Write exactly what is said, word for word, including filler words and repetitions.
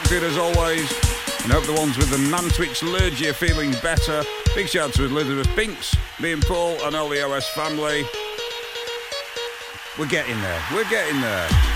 Blackbeard as always, and hope the ones with the Nantwich allergy are feeling better. Big shout out to Elizabeth Binks, me and Paul and all the O S family. We're getting there, we're getting there.